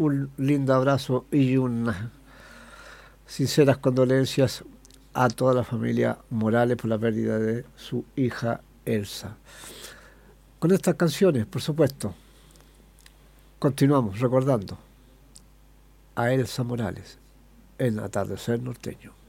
un lindo abrazo y unas sinceras condolencias a toda la familia Morales por la pérdida de su hija Elsa. Con estas canciones, por supuesto, continuamos recordando a Elsa Morales en Atardecer Norteño.